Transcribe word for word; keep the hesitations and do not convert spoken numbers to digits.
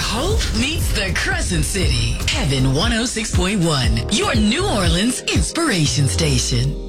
Hope meets the Crescent City. Heaven one oh six point one, your New Orleans inspiration station.